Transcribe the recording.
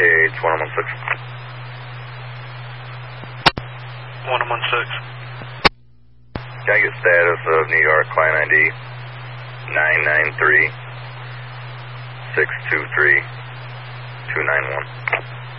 It's 1116. 1116. Can I get status of New York client ID 993 623 291?